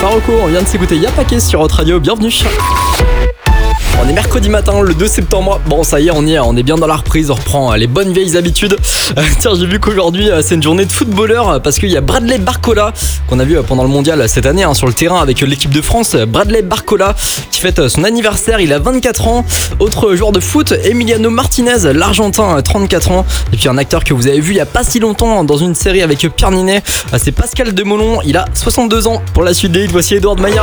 Faroko, on vient de s'écouter Y'a Paquet sur Hot Radio, bienvenue. On est mercredi matin, le 2 septembre. Bon, ça y est, on est bien dans la reprise, on reprend les bonnes vieilles habitudes. Tiens, j'ai vu qu'aujourd'hui, c'est une journée de footballeur parce qu'il y a Bradley Barcola, qu'on a vu pendant le mondial cette année sur le terrain avec l'équipe de France. Bradley Barcola qui fête son anniversaire, il a 24 ans. Autre joueur de foot, Emiliano Martinez, l'Argentin, 34 ans. Et puis un acteur que vous avez vu il y a pas si longtemps dans une série avec Pierre Ninet, c'est Pascal Demolon, il a 62 ans. Pour la suite des hits, voici Edouard Maillard.